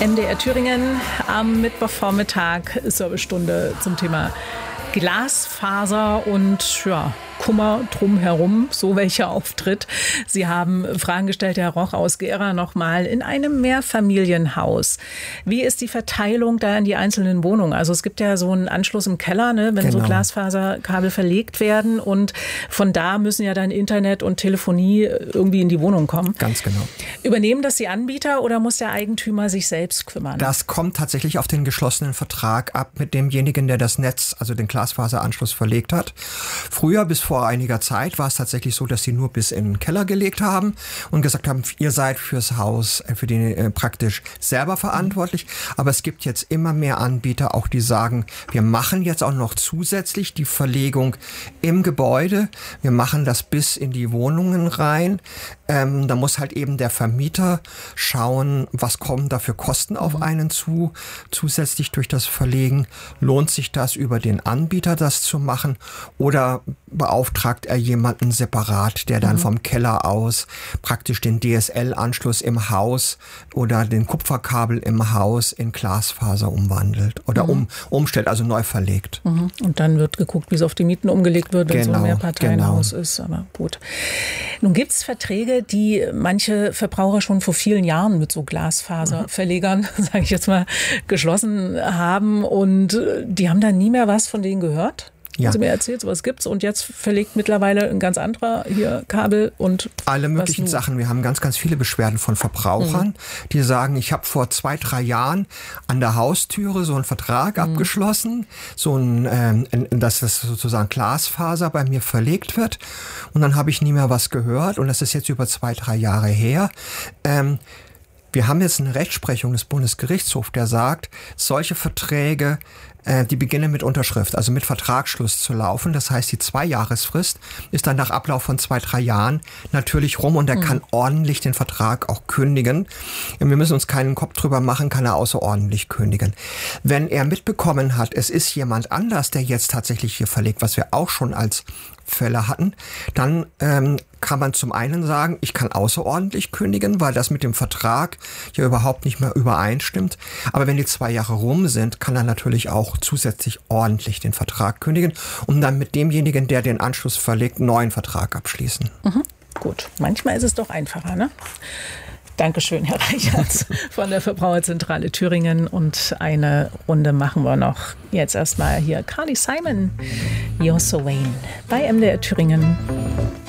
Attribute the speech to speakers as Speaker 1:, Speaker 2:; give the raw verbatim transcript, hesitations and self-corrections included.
Speaker 1: M D R Thüringen am Mittwochvormittag, Servicestunde zum Thema Glasfaser und ja, Kummer drumherum, so welcher auftritt. Sie haben Fragen gestellt, Herr Roch aus Gera, nochmal in einem Mehrfamilienhaus. Wie ist die Verteilung da in die einzelnen Wohnungen? Also es gibt ja so einen Anschluss im Keller, ne, wenn genau. so Glasfaserkabel verlegt werden und von da müssen ja dann Internet und Telefonie irgendwie in die Wohnung kommen.
Speaker 2: Ganz genau.
Speaker 1: Übernehmen das die Anbieter oder muss der Eigentümer sich selbst kümmern?
Speaker 2: Das kommt tatsächlich auf den geschlossenen Vertrag ab mit demjenigen, der das Netz, also den Glasfaseranschluss verlegt hat. Früher bis vor einiger Zeit war es tatsächlich so, dass sie nur bis in den Keller gelegt haben und gesagt haben, ihr seid fürs Haus, für die äh, praktisch selber verantwortlich. Aber es gibt jetzt immer mehr Anbieter, auch die sagen, wir machen jetzt auch noch zusätzlich die Verlegung im Gebäude. Wir machen das bis in die Wohnungen rein. Ähm, da muss halt eben der Vermieter schauen, was kommen da für Kosten auf einen zu. Zusätzlich durch das Verlegen, lohnt sich das über den Anbieter, das zu machen, oder beauftragt er jemanden separat, der dann mhm. vom Keller aus praktisch den D S L-Anschluss im Haus oder den Kupferkabel im Haus in Glasfaser umwandelt oder mhm. um, umstellt, also neu verlegt.
Speaker 1: Mhm. Und dann wird geguckt, wie es auf die Mieten umgelegt wird, wenn genau, so ein Mehrparteienhaus genau. ist. Aber gut. Nun gibt es Verträge, die manche Verbraucher schon vor vielen Jahren mit so Glasfaserverlegern, mhm. sage ich jetzt mal, geschlossen haben und die haben dann nie mehr was von denen gehört? Ja. Haben Sie mir erzählt, sowas gibt's und jetzt verlegt mittlerweile ein ganz anderer hier Kabel und
Speaker 2: alle möglichen Sachen. Wir haben ganz, ganz viele Beschwerden von Verbrauchern, mhm. die sagen, ich habe vor zwei, drei Jahren an der Haustüre so einen Vertrag mhm. abgeschlossen, so ein, ähm, dass das sozusagen Glasfaser bei mir verlegt wird und dann habe ich nie mehr was gehört und das ist jetzt über zwei, drei Jahre her. Ähm, Wir haben jetzt eine Rechtsprechung des Bundesgerichtshofs, der sagt, solche Verträge, äh, die beginnen mit Unterschrift, also mit Vertragsschluss zu laufen. Das heißt, die Zweijahresfrist ist dann nach Ablauf von zwei, drei Jahren natürlich rum und er mhm. kann ordentlich den Vertrag auch kündigen. Wir müssen uns keinen Kopf drüber machen, kann er außerordentlich kündigen. Wenn er mitbekommen hat, es ist jemand anders, der jetzt tatsächlich hier verlegt, was wir auch schon als Fälle hatten, dann ähm, kann man zum einen sagen, ich kann außerordentlich kündigen, weil das mit dem Vertrag ja überhaupt nicht mehr übereinstimmt. Aber wenn die zwei Jahre rum sind, kann er natürlich auch zusätzlich ordentlich den Vertrag kündigen und dann mit demjenigen, der den Anschluss verlegt, einen neuen Vertrag abschließen.
Speaker 1: Mhm. Gut, manchmal ist es doch einfacher, ne? Dankeschön, Herr Reichertz von der Verbraucherzentrale Thüringen. Und eine Runde machen wir noch. Jetzt erstmal hier Carly Simon, You're So Vain bei M D R Thüringen.